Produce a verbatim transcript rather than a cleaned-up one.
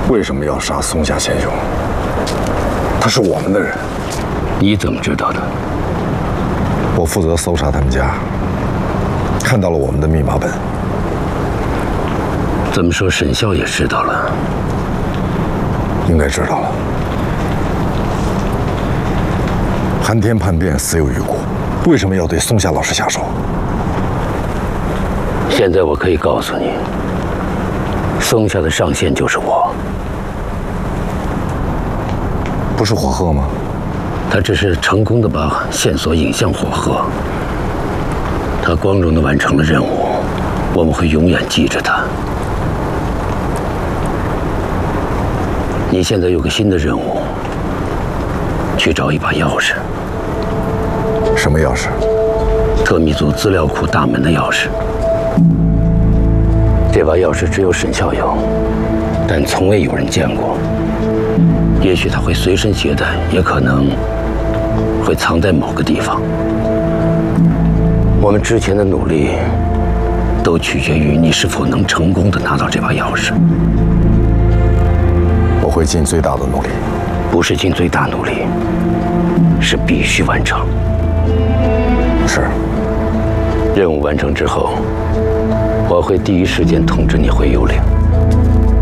为什么要杀松下贤雄？他是我们的人。 你怎么知道的？ 我负责搜查他们家，看到了我们的密码本。 这么说，沈笑也知道了？ 应该知道了。寒天叛变，死有余辜，为什么要对松下老师下手？ 现在我可以告诉你，松下的上线就是我。 不是火鹤吗？ 他只是成功的把线索引向火鹤，他光荣的完成了任务，我们会永远记着他。你现在有个新的任务，去找一把钥匙。 什么钥匙？ 特密组资料库大门的钥匙。这把钥匙只有沈笑有，但从未有人见过。也许他会随身携带，也可能会藏在某个地方。我们之前的努力都取决于你是否能成功的拿到这把钥匙。 我会尽最大的努力。 不是尽最大努力，是必须完成。 是。 任务完成之后，我会第一时间通知你回幽灵。